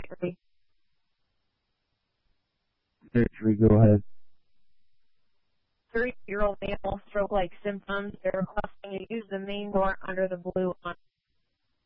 Siri. Siri, go ahead. 30-year-old male stroke-like symptoms. They're requesting you use the main door under the blue on